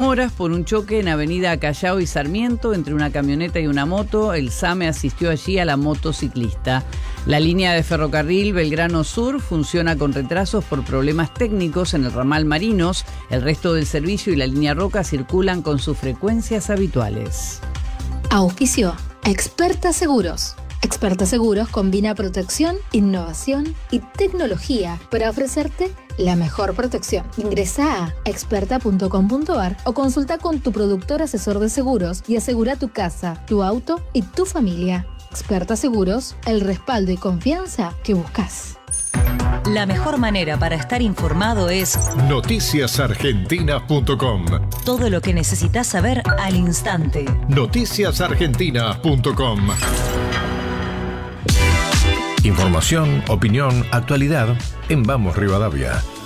horas por un choque en Avenida Callao y Sarmiento entre una camioneta y una moto. El SAME asistió allí a la motociclista. La línea de ferrocarril Belgrano Sur funciona con retrasos por problemas técnicos en el ramal Marinos. El resto del servicio y la línea Roca circulan con sus frecuencias habituales. Auspicio Experta Seguros. Experta Seguros combina protección, innovación y tecnología para ofrecerte la mejor protección. Ingresa a experta.com.ar o consulta con tu productor asesor de seguros y asegura tu casa, tu auto y tu familia. Experta Seguros, el respaldo y confianza que buscas. La mejor manera para estar informado es noticiasargentinas.com. Todo lo que necesitas saber al instante. noticiasargentinas.com. Información, opinión, actualidad en Vamos Rivadavia.